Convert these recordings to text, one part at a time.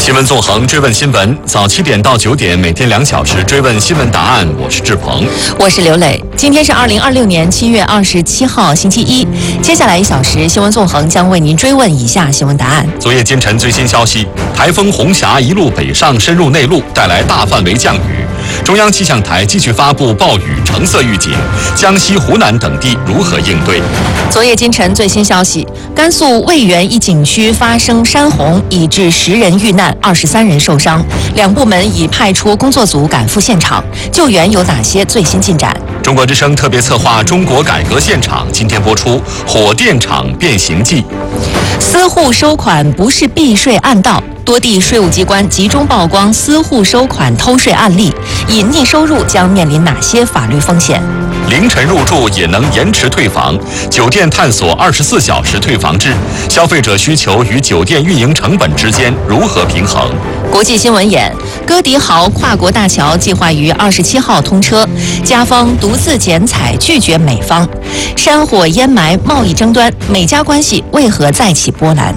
新闻纵横，追问新闻，早7点到9点，每天2小时追问新闻答案。我是志鹏， 我是刘磊。今天是2026年7月27号，星期一。接下来1小时，新闻纵横将为您追问以下新闻答案。 昨夜今晨最新消息，台风红霞一路北上，深入内陆，带来大范围降雨。中央气象台继续发布暴雨橙色预警，江西、湖南等地如何应对？ 昨夜今晨最新消息，甘肃渭源一景区发生山洪，已致10人遇难，23人受伤。2部门已派出工作组赶赴现场，救援有哪些最新进展？ 中国之声特别策划《中国改革现场》今天播出《火电厂变形记》。 私户收款不是避税暗道。多地税务机关集中曝光私户收款偷税案例，隐匿收入将面临哪些法律风险？ 凌晨入住也能延迟退房，酒店探索24小时退房制，消费者需求与酒店运营成本之间如何平衡？ 国际新闻眼，哥迪豪跨国大桥计划于27号通车，加方独自剪彩拒绝美方。山火烟霾贸易争端，美加关系为何再起波澜？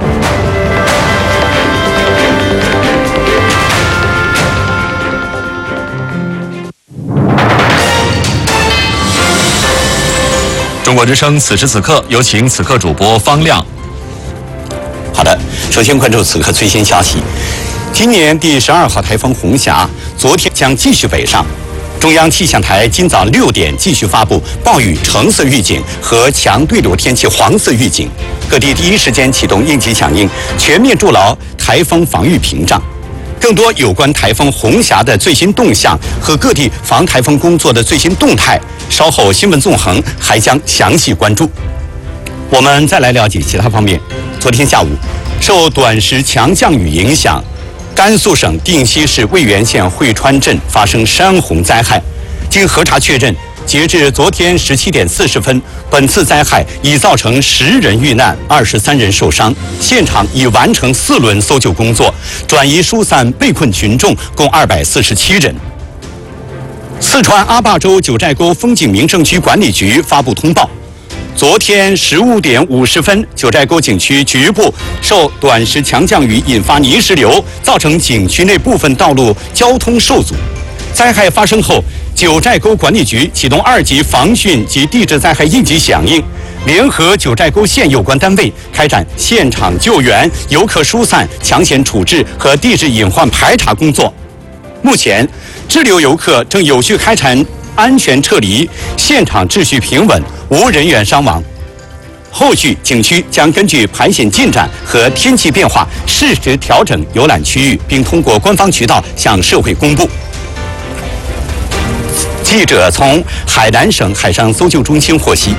中国之声此时此刻，有请此刻主播方亮。 好的，首先关注此刻最新消息。今年第12号台风红霞昨天将继续北上，中央气象台今早6点继续发布暴雨橙色预警和强对流天气黄色预警，各地第一时间启动应急响应，全面筑牢台风防御屏障。更多有关台风红霞的最新动向和各地防台风工作的最新动态，稍后新闻纵横还将详细关注。我们再来了解其他方面。昨天下午，受短时强降雨影响，甘肃省定西市渭源县会川镇发生山洪灾害。经核查确认，截至昨天17点40分，本次灾害已造成10人遇难，23人受伤。现场已完成4轮搜救工作，转移疏散被困群众共247人。四川阿坝州九寨沟风景名胜区管理局发布通报，昨天15点50分，九寨沟景区局部受短时强降雨引发泥石流，造成景区内部分道路交通受阻。灾害发生后，九寨沟管理局启动2级防汛及地质灾害应急响应，联合九寨沟县有关单位开展现场救援、游客疏散、抢险处置和地质隐患排查工作。目前，滞留游客正有序开展安全撤离，现场秩序平稳，无人员伤亡。后续景区将根据排险进展和天气变化，适时调整游览区域，并通过官方渠道向社会公布。记者从海南省海上搜救中心获悉，